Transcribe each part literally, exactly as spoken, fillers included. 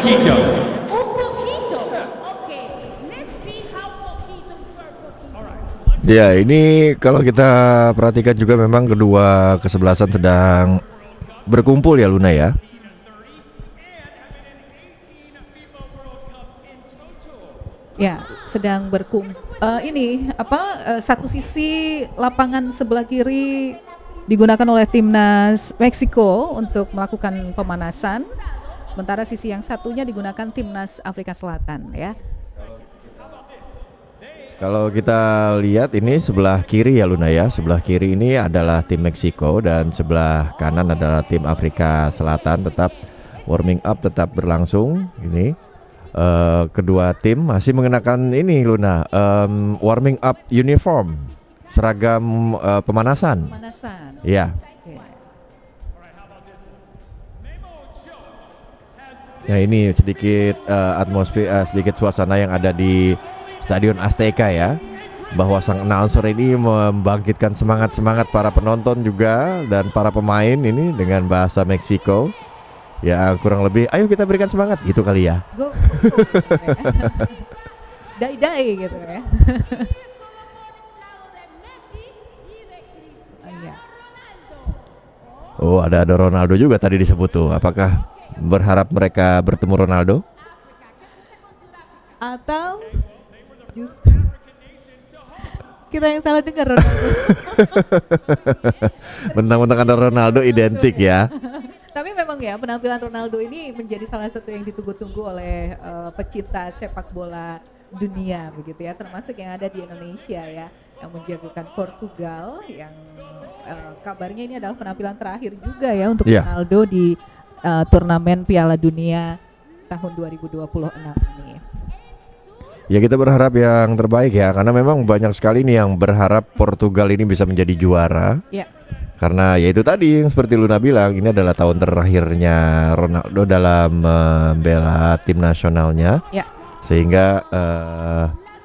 poquito. Un poquito. Okay, let's see how poquito for poquito. Ya, ini kalau kita perhatikan juga memang kedua kesebelasan sedang berkumpul ya Luna ya. Ya, sedang berkumpul. Uh, ini apa? Uh, satu sisi lapangan sebelah kiri digunakan oleh timnas Meksiko untuk melakukan pemanasan, sementara sisi yang satunya digunakan timnas Afrika Selatan ya. Kalau kita lihat ini sebelah kiri ya Luna ya, sebelah kiri ini adalah tim Meksiko dan sebelah kanan adalah tim Afrika Selatan. Tetap warming up, tetap berlangsung. Ini uh, kedua tim masih mengenakan ini Luna, um, warming up uniform, seragam uh, pemanasan. Pemanasan. Iya. Okay. Ya ini sedikit uh, atmosfer, uh, sedikit suasana yang ada di Stadion Azteca ya, bahwa sang announcer ini membangkitkan semangat-semangat para penonton juga dan para pemain ini dengan bahasa Meksiko. Ya kurang lebih, ayo kita berikan semangat gitu kali ya. Go, go, go. Dai-dai gitu ya. Oh ada ada Ronaldo juga tadi disebut tuh. Apakah berharap mereka bertemu Ronaldo? Atau justru kita yang salah dengar Ronaldo. Mentang-mentang ada Ronaldo identik ya. Tapi memang ya penampilan Ronaldo ini menjadi salah satu yang ditunggu-tunggu oleh uh, pecinta sepak bola dunia begitu ya, termasuk yang ada di Indonesia ya, yang menjagokan Portugal yang uh, kabarnya ini adalah penampilan terakhir juga ya untuk yeah. Ronaldo di uh, turnamen Piala Dunia tahun dua ribu dua puluh enam ini. Ya kita berharap yang terbaik ya, karena memang banyak sekali nih yang berharap Portugal ini bisa menjadi juara. Ya. Karena ya itu tadi yang seperti Luna bilang, ini adalah tahun terakhirnya Ronaldo dalam membela uh, tim nasionalnya. Ya. Sehingga uh,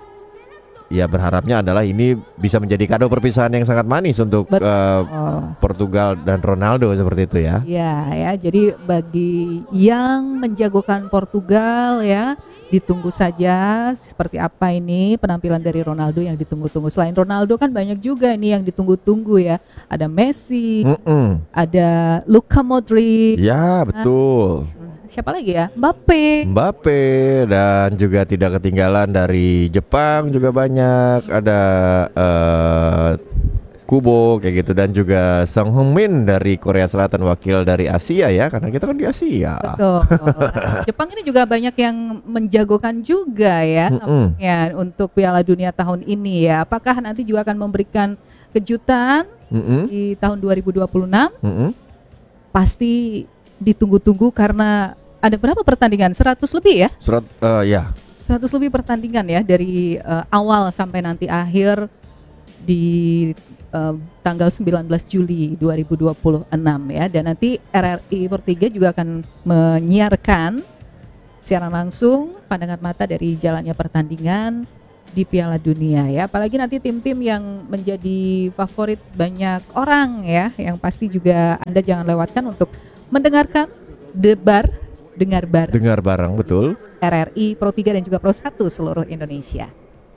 ya berharapnya adalah ini bisa menjadi kado perpisahan yang sangat manis untuk uh, Portugal dan Ronaldo seperti itu ya. Ya, ya. Jadi bagi yang menjagokan Portugal ya, ditunggu saja seperti apa ini penampilan dari Ronaldo yang ditunggu-tunggu. Selain Ronaldo kan banyak juga ini yang ditunggu-tunggu ya. Ada Messi, Mm-mm. ada Luka Modric. Ya, betul. Siapa lagi ya? Mbappe. Mbappe dan juga tidak ketinggalan dari Jepang juga banyak. Ada uh, Kubo kayak gitu dan juga Song Heung-min dari Korea Selatan, wakil dari Asia ya, karena kita kan di Asia. Betul. Nah, Jepang ini juga banyak yang menjagokan juga ya, ya untuk Piala Dunia tahun ini ya. Apakah nanti juga akan memberikan kejutan Mm-mm. di tahun dua ribu dua puluh enam? Mm-mm. Pasti ditunggu-tunggu karena ada berapa pertandingan? seratus lebih ya? Serat, uh, ya. seratus lebih pertandingan ya dari uh, awal sampai nanti akhir di uh, tanggal sembilan belas Juli dua ribu dua puluh enam ya. Dan nanti R R I Pertiga juga akan menyiarkan siaran langsung pandangan mata dari jalannya pertandingan di Piala Dunia ya. Apalagi nanti tim-tim yang menjadi favorit banyak orang ya, yang pasti juga Anda jangan lewatkan untuk mendengarkan debar, dengar bareng. Dengar bareng, betul. R R I Pro tiga dan juga Pro satu seluruh Indonesia.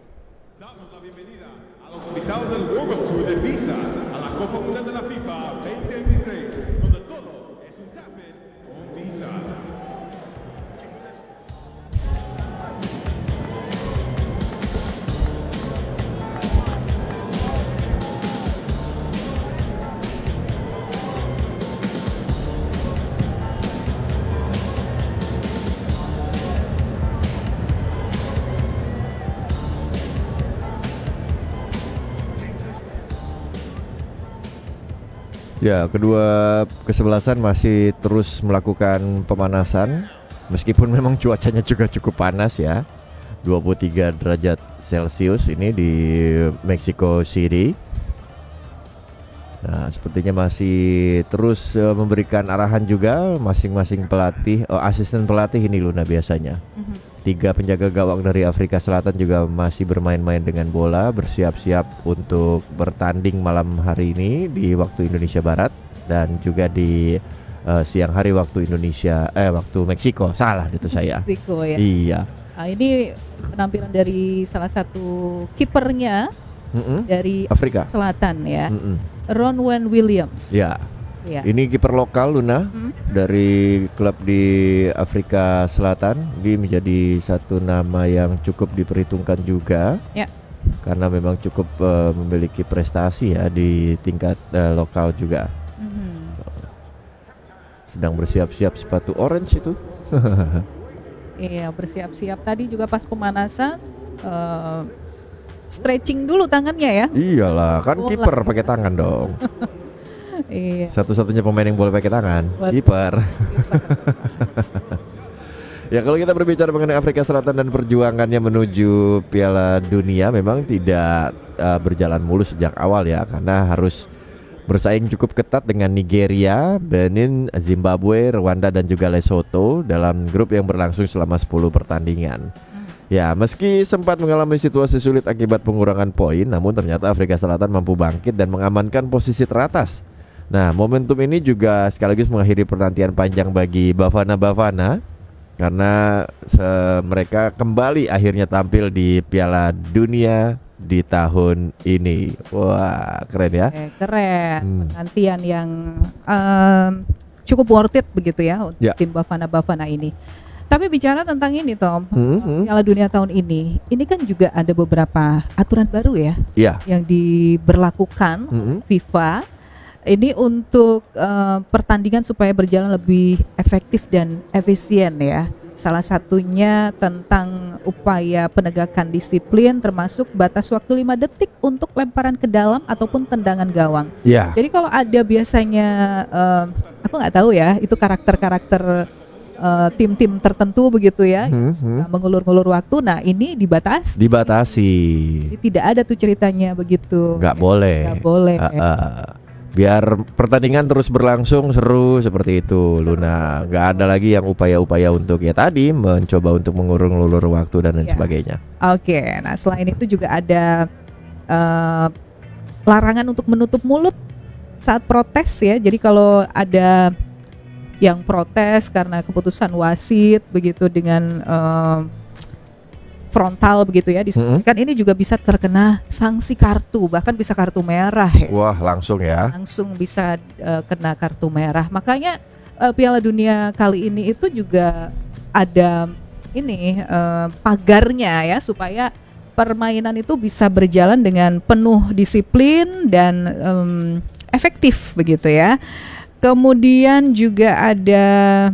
Ya, kedua kesebelasan masih terus melakukan pemanasan meskipun memang cuacanya juga cukup panas ya. dua puluh tiga derajat Celcius ini di Mexico City. Nah, sepertinya masih terus uh, memberikan arahan juga masing-masing pelatih, oh, asisten pelatih ini Luna biasanya. Mm-hmm. Tiga penjaga gawang dari Afrika Selatan juga masih bermain-main dengan bola, bersiap-siap untuk bertanding malam hari ini di waktu Indonesia Barat dan juga di uh, siang hari waktu Indonesia, eh waktu Meksiko. Salah itu saya. Meksiko ya. Iya. Nah, ini penampilan dari salah satu kipernya Mm-mm. dari Afrika Selatan ya, Mm-mm. Ronwen Williams. Ya. Ya. Ini kiper lokal Luna Hmm. dari klub di Afrika Selatan. Dia menjadi satu nama yang cukup diperhitungkan juga. Ya. Karena memang cukup uh, memiliki prestasi ya di tingkat uh, lokal juga. Mhm. Sedang bersiap-siap sepatu orange itu. Iya, bersiap-siap tadi juga pas pemanasan eh, stretching dulu tangannya ya. Iyalah, kan Bola. kiper pakai tangan dong. Iya. Satu-satunya pemain yang boleh pakai tangan, Betul. kiper. Ya, kalau kita berbicara mengenai Afrika Selatan dan perjuangannya menuju Piala Dunia, memang tidak uh, berjalan mulus sejak awal ya, karena harus bersaing cukup ketat dengan Nigeria, Benin, Zimbabwe, Rwanda dan juga Lesotho dalam grup yang berlangsung selama sepuluh pertandingan. Ya, meski sempat mengalami situasi sulit akibat pengurangan poin, namun ternyata Afrika Selatan mampu bangkit dan mengamankan posisi teratas. Nah, momentum ini juga sekaligus mengakhiri penantian panjang bagi Bafana-Bafana karena se- mereka kembali akhirnya tampil di Piala Dunia di tahun ini. Wah, keren ya. Eh, keren. Hmm. Penantian yang em, cukup worth it begitu ya untuk Ya. tim Bafana-Bafana ini. Tapi bicara tentang ini Tom, Hmm, hmm. Piala Dunia tahun ini, ini kan juga ada beberapa aturan baru ya Ya. yang diberlakukan Hmm. FIFA. Ini untuk eh, pertandingan supaya berjalan lebih efektif dan efisien ya. Salah satunya tentang upaya penegakan disiplin termasuk batas waktu lima detik untuk lemparan ke dalam ataupun tendangan gawang. Ya. Jadi kalau ada biasanya eh, aku nggak tahu ya, itu karakter-karakter eh, tim-tim tertentu begitu ya, Hmm, suka hmm. mengulur-ngulur waktu. Nah, ini dibatasi. Dibatasi. Jadi tidak ada tuh ceritanya begitu. Nggak boleh. Nggak boleh. Ah, ah. Biar pertandingan terus berlangsung seru seperti itu, Luna. Nggak ada lagi yang upaya-upaya untuk ya tadi mencoba untuk mengulur-ngulur waktu dan lain Ya. sebagainya. Oke, nah selain itu juga ada eh, larangan untuk menutup mulut saat protes ya. Jadi kalau ada yang protes karena keputusan wasit begitu dengan eh, frontal begitu ya, disebutkan ini juga bisa terkena sanksi kartu, bahkan bisa kartu merah ya. Wah, langsung ya. Langsung bisa eh, kena kartu merah. Makanya eh, Piala Dunia kali ini itu juga ada ini eh, pagarnya ya supaya permainan itu bisa berjalan dengan penuh disiplin dan em, efektif begitu ya. Kemudian juga ada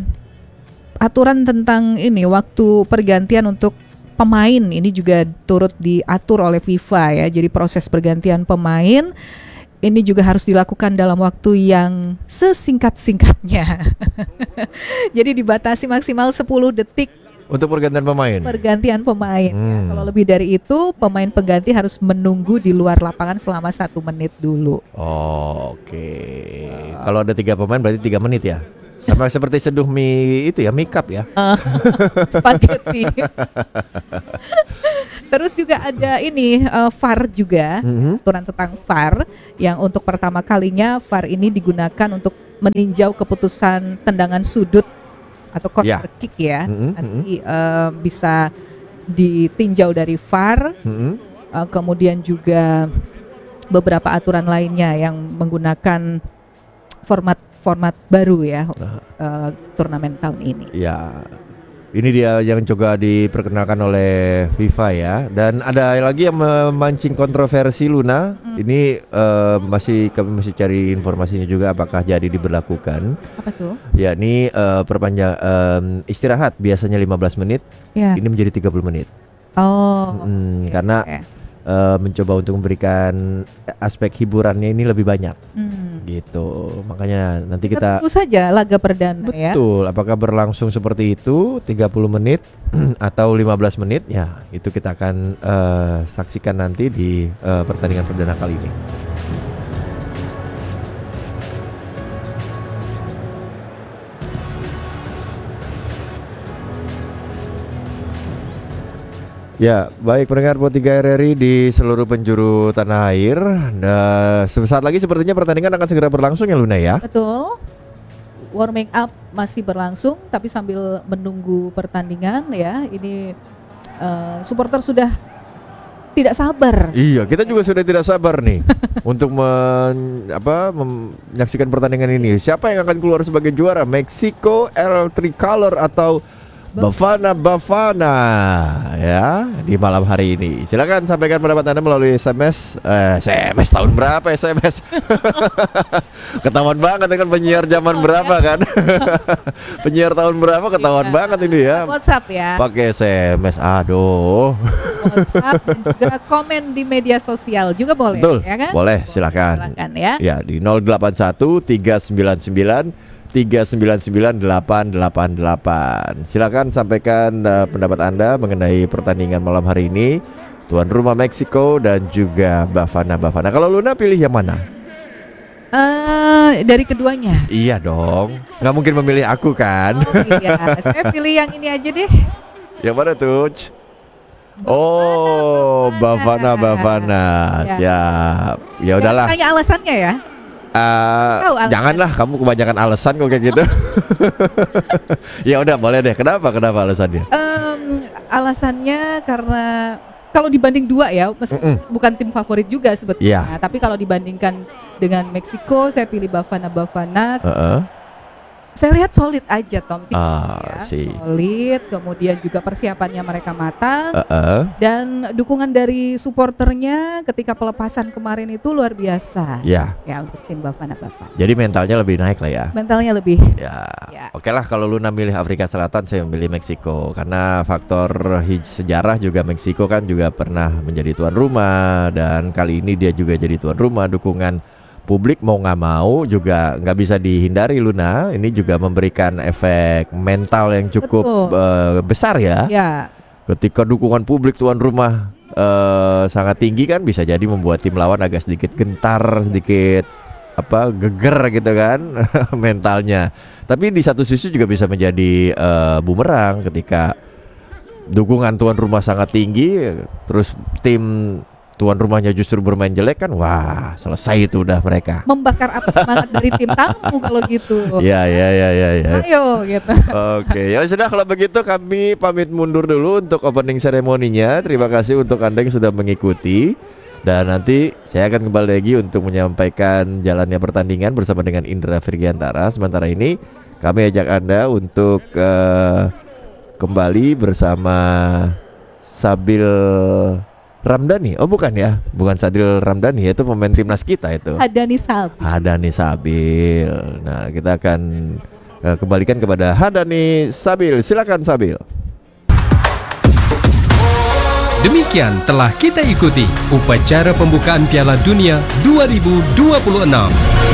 aturan tentang ini waktu pergantian untuk pemain, ini juga turut diatur oleh FIFA ya. Jadi proses pergantian pemain ini juga harus dilakukan dalam waktu yang sesingkat-singkatnya. Jadi dibatasi maksimal sepuluh detik Untuk pergantian pemain. pergantian pemain. Ya. Hmm. Kalau lebih dari itu, pemain pengganti harus menunggu di luar lapangan selama satu menit dulu. Oh, oke. Kalau ada tiga pemain berarti tiga menit ya. Sama seperti seduh mie itu ya, mie cup ya. Spaghetti. Terus juga ada ini eh, V A R juga, Mhm. aturan tentang V A R yang untuk pertama kalinya V A R ini digunakan untuk meninjau keputusan tendangan sudut atau corner Ya. kick ya. Mhm, Nanti eh, bisa ditinjau dari V A R. Mhm. Eh, kemudian juga beberapa aturan lainnya yang menggunakan format format baru ya eh, turnamen tahun ini. Ya, ini dia yang juga diperkenalkan oleh FIFA ya. Dan ada lagi yang memancing kontroversi, Luna. Ini eh, masih kami masih cari informasinya juga apakah jadi diberlakukan. Apa tuh? Ya, ini eh, perpanjang em, istirahat biasanya lima belas menit, Ya. ini menjadi tiga puluh menit. Oh. Hmm, karena oke. eh, mencoba untuk memberikan aspek hiburannya ini lebih banyak. Hmm. Gitu. Makanya nanti Kita kita tunggu saja laga perdana ya. betul, apakah berlangsung seperti itu tiga puluh menit atau lima belas menit, ya itu kita akan eh, saksikan nanti di eh, pertandingan perdana kali ini. Ya, baik pendengar Pot tiga R R I di seluruh penjuru tanah air. Nah, sesaat lagi sepertinya pertandingan akan segera berlangsung ya, Luna ya. Betul. warming up masih berlangsung, tapi sambil menunggu pertandingan ya, ini uh, supporter sudah tidak sabar. Iya, kita juga sudah tidak sabar nih untuk men, apa, menyaksikan pertandingan ini. Siapa yang akan keluar sebagai juara? Meksiko, El Tricolor atau Bafana Bafana ya di malam hari ini. Silakan sampaikan pendapat Anda melalui S M S. Eh, S M S tahun berapa S M S? Ketahuan banget dengan penyiar zaman berapa kan? Penyiar tahun berapa ketahuan Iya. banget ini ya. WhatsApp ya. Pakai S M S, aduh. WhatsApp dan juga komen di media sosial juga boleh. Betul, Ya kan? boleh, silakan. Silakan ya. Ya di nol delapan satu tiga sembilan sembilan tiga sembilan sembilan delapan delapan delapan. Silakan sampaikan uh, pendapat Anda mengenai pertandingan malam hari ini, tuan rumah Meksiko dan juga Bafana Bafana. Kalau Luna pilih yang mana? Eh, dari keduanya. Iya dong, nggak mungkin memilih aku kan? Oh iya, saya pilih yang ini aja deh. Yang mana tuh? Oh, Bafana Bafana, Ya. siap. Ya udahlah. Tanya alasannya ya. Uh, Tahu alasan. janganlah kamu kebanyakan alasan kok kayak gitu. Ya udah boleh deh. Kenapa? Kenapa alasannya? Em, alasannya karena kalau dibanding dua ya, meski Mm-mm. bukan tim favorit juga sebetulnya. Iya. Tapi kalau dibandingkan dengan Meksiko, saya pilih Bafana Bafana. Heeh. Saya lihat solid aja Tom. Timnya Ah, ya. sih. Solid, kemudian juga persiapannya mereka matang. Heeh. Dan dukungan dari supporternya ketika pelepasan kemarin itu luar biasa. Ya. Ya untuk tim Bafana Bafana. Jadi mentalnya lebih naik lah ya. Mentalnya lebih. Ya. Ya. Oke lah kalau Luna milih Afrika Selatan, saya memilih Meksiko karena faktor hij- sejarah juga. Meksiko kan juga pernah menjadi tuan rumah dan kali ini dia juga jadi tuan rumah. Dukungan publik mau nggak mau juga nggak bisa dihindari Luna. Ini juga memberikan efek mental yang cukup Betul. eh, besar ya. Ya. Ketika dukungan publik tuan rumah eh, sangat tinggi kan bisa jadi membuat tim lawan agak sedikit gentar, sedikit apa geger gitu kan mentalnya. Tapi di satu sisi juga bisa menjadi eh, bumerang ketika dukungan tuan rumah sangat tinggi, terus tim tuan rumahnya justru bermain jelek kan, wah selesai itu udah mereka. Membakar api semangat dari tim tamu kalau gitu. Ya ya ya ya ya. Ayo gitu. Oke, ya sudah kalau begitu kami pamit mundur dulu untuk opening seremoninya. Terima kasih untuk Anda yang sudah mengikuti. Dan nanti saya akan kembali lagi untuk menyampaikan jalannya pertandingan bersama dengan Indra Virgiantara. Sementara ini kami ajak Anda untuk uh, kembali bersama Sabil Ramdhani. Oh bukan ya, bukan Sadil Ramdhani, itu pemain timnas kita itu. Hadani Salbi. Hadani Sabil. Nah, kita akan uh, kembalikan kepada Hadani Sabil. Silakan Sabil. Demikian telah kita ikuti upacara pembukaan Piala Dunia dua ribu dua puluh enam.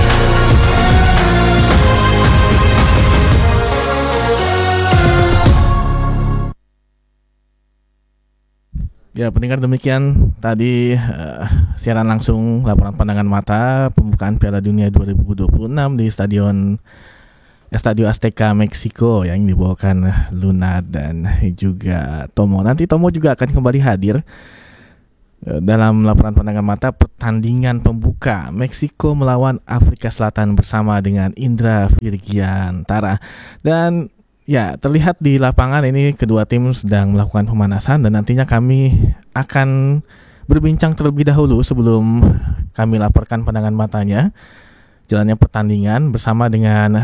Ya, pendengar, demikian tadi uh, siaran langsung laporan pandangan mata pembukaan Piala Dunia dua ribu dua puluh enam di Stadion Estadio Azteca Meksiko yang dibawakan Luna dan juga Tomo. Nanti Tomo juga akan kembali hadir uh, dalam laporan pandangan mata pertandingan pembuka Meksiko melawan Afrika Selatan bersama dengan Indra Virgiantara. Dan ya, terlihat di lapangan ini kedua tim sedang melakukan pemanasan dan nantinya kami akan berbincang terlebih dahulu sebelum kami laporkan pandangan matanya jalannya pertandingan bersama dengan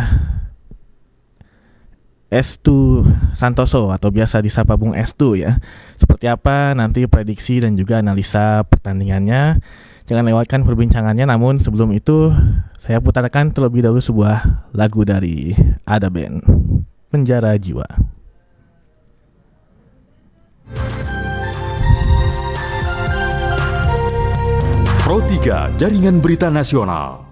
Estu Santoso atau biasa disapa Bung Estu ya. Seperti apa nanti prediksi dan juga analisa pertandingannya. Jangan lewatkan perbincangannya, namun sebelum itu saya putarkan terlebih dahulu sebuah lagu dari Ada Band, Penjara Jiwa. Pro tiga Jaringan Berita Nasional.